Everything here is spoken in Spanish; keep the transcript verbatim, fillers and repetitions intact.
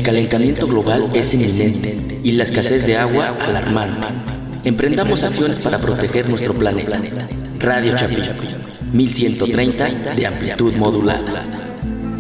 calentamiento global es inminente y la escasez de agua alarmante. Emprendamos acciones para proteger nuestro planeta. Radio Chapín, mil ciento treinta de amplitud modulada.